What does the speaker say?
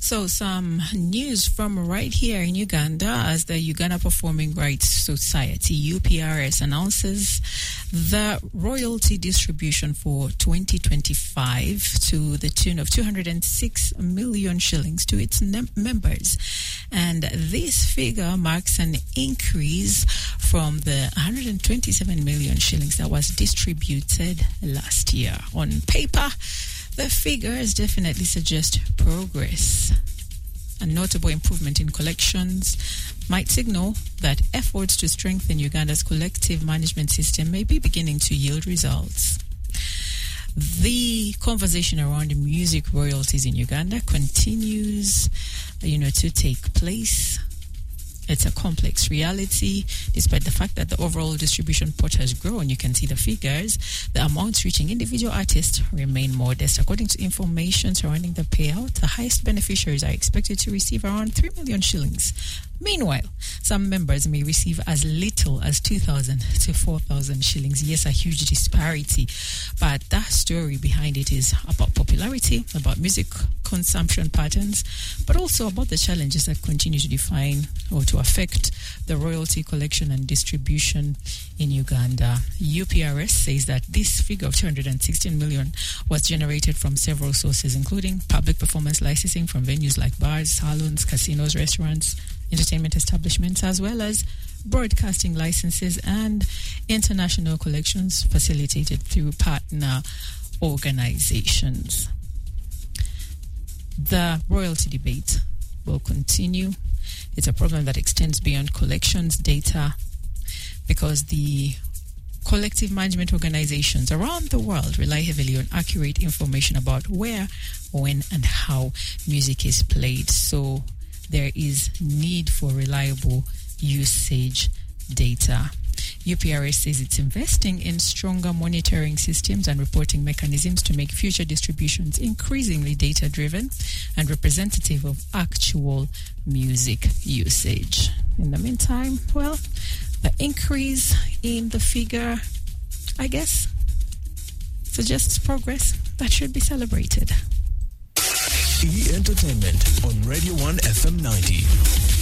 So some news from right here in Uganda as the Uganda Performing Rights Society, UPRS, announces the royalty distribution for 2025 to the tune of 206 million shillings to its members. And this figure marks an increase from the 127 million shillings that was distributed last year. On paper, the figures definitely suggest progress. A notable improvement in collections might signal that efforts to strengthen Uganda's collective management system may be beginning to yield results. The conversation around music royalties in Uganda continues, to take place. It's a complex reality, despite the fact that the overall distribution pot has grown. You can see the figures. The amounts reaching individual artists remain modest. According to information surrounding the payout, the highest beneficiaries are expected to receive around 3 million shillings. Meanwhile, some members may receive as little as 2,000 to 4,000 shillings. Yes, a huge disparity. But that story behind it is about popularity, about music consumption patterns, but also about the challenges that continue to define or to affect the royalty collection and distribution in Uganda. UPRS says that this figure of 216 million was generated from several sources, including public performance licensing from venues like bars, salons, casinos, restaurants, entertainment establishments, as well as broadcasting licenses and international collections facilitated through partner organizations. The royalty debate will continue. It's a problem that extends beyond collections data because the collective management organizations around the world rely heavily on accurate information about where, when, and how music is played. So there is need for reliable usage data. UPRS says it's investing in stronger monitoring systems and reporting mechanisms to make future distributions increasingly data-driven and representative of actual music usage. In the meantime, the increase in the figure, I guess, suggests progress that should be celebrated. E Entertainment on Radio 1 FM 90.